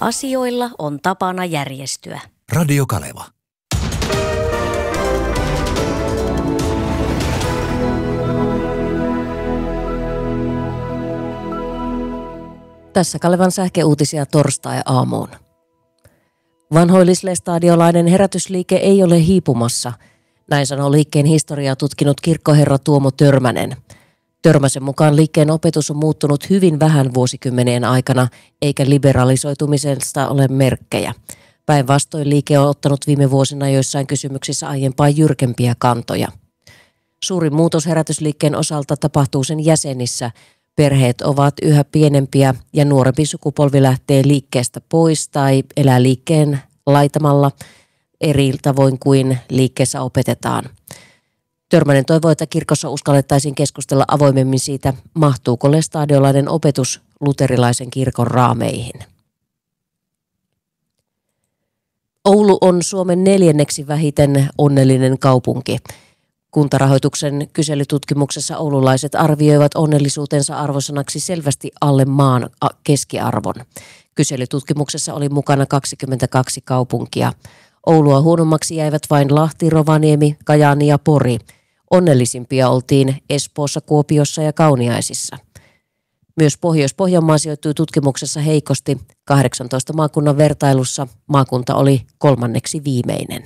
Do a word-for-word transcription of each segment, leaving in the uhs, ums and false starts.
Asioilla on tapana järjestyä. Radio Kaleva. Tässä Kalevan sähköuutisia torstai-aamuun. Vanhoillislestadiolainen herätysliike ei ole hiipumassa. Näin sanoo liikkeen historiaa tutkinut kirkkoherra Tuomo Törmänen. Törmäsen mukaan liikkeen opetus on muuttunut hyvin vähän vuosikymmenien aikana, eikä liberalisoitumisesta ole merkkejä. Päinvastoin liike on ottanut viime vuosina joissain kysymyksissä aiempaa jyrkempiä kantoja. Suurin muutos herätysliikkeen osalta tapahtuu sen jäsenissä. Perheet ovat yhä pienempiä ja nuorempi sukupolvi lähtee liikkeestä pois tai elää liikkeen laitamalla eri tavoin kuin liikkeessä opetetaan. Törmänen toivoo, että kirkossa uskallettaisiin keskustella avoimemmin siitä, mahtuuko lestadiolainen opetus luterilaisen kirkon raameihin. Oulu on Suomen neljänneksi vähiten onnellinen kaupunki. Kuntarahoituksen kyselytutkimuksessa oululaiset arvioivat onnellisuutensa arvosanaksi selvästi alle maan keskiarvon. Kyselytutkimuksessa oli mukana kaksikymmentäkaksi kaupunkia. Oulua huonommaksi jäivät vain Lahti, Rovaniemi, Kajaani ja Pori. Onnellisimpia oltiin Espoossa, Kuopiossa ja Kauniaisissa. Myös Pohjois-Pohjanmaa sijoittui tutkimuksessa heikosti. kahdeksantoista maakunnan vertailussa maakunta oli kolmanneksi viimeinen.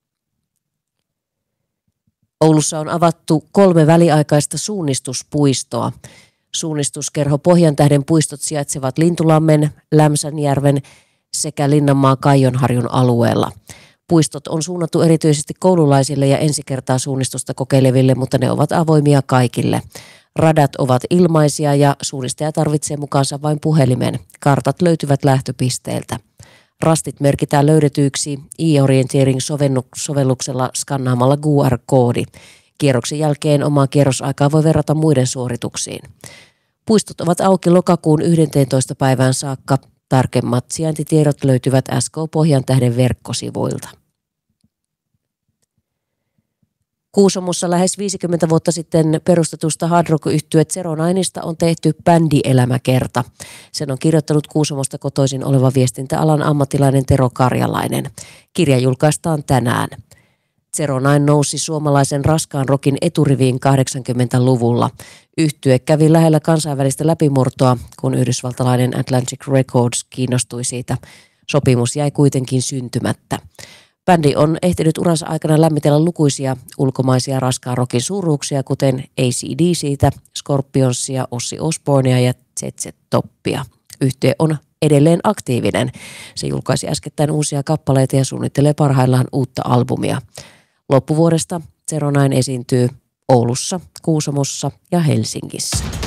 Oulussa on avattu kolme väliaikaista suunnistuspuistoa. Suunnistuskerho Pohjantähden puistot sijaitsevat Lintulammen, Lämsänjärven sekä Linnanmaan Kaijonharjun alueella. Puistot on suunnattu erityisesti koululaisille ja ensi kertaa suunnistusta kokeileville, mutta ne ovat avoimia kaikille. Radat ovat ilmaisia ja suunnistaja tarvitsee mukaansa vain puhelimen. Kartat löytyvät lähtöpisteeltä. Rastit merkitään löydetyiksi e-orienteering-sovelluksella skannaamalla Q R-koodi. Kierroksen jälkeen omaa kierrosaikaa voi verrata muiden suorituksiin. Puistot ovat auki lokakuun yhdenteentoista päivään saakka. Tarkemmat sijaintitiedot löytyvät S K Pohjantähden verkkosivuilta. Kuusamossa lähes viisikymmentä vuotta sitten perustetusta hard rock-yhtye Zeroninesta on tehty bändielämäkerta. Sen on kirjoittanut Kuusamosta kotoisin oleva viestintäalan ammattilainen Tero Karjalainen. Kirja julkaistaan tänään. Zeronine nousi suomalaisen raskaan rockin eturiviin kahdeksankymmentäluvulla. Yhtye kävi lähellä kansainvälistä läpimurtoa, kun yhdysvaltalainen Atlantic Records kiinnostui siitä. Sopimus jäi kuitenkin syntymättä. Bändi on ehtinyt uransa aikana lämmitellä lukuisia ulkomaisia raskaan rockin suuruuksia, kuten A C D C:tä, Scorpionsia, Ozzy Osbournea ja Z Z Toppia. Yhtye on edelleen aktiivinen. Se julkaisi äskettäin uusia kappaleita ja suunnittelee parhaillaan uutta albumia. Loppuvuodesta Zeronine esiintyy Oulussa, Kuusamossa ja Helsingissä.